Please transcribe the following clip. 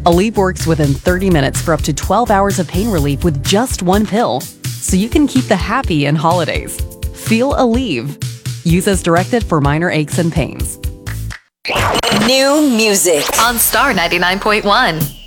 Aleve works within 30 minutes for up to 12 hours of pain relief with just one pill, so you can keep the happy in holidays. Feel Aleve. Use as directed for minor aches and pains. New music on Star 99.1.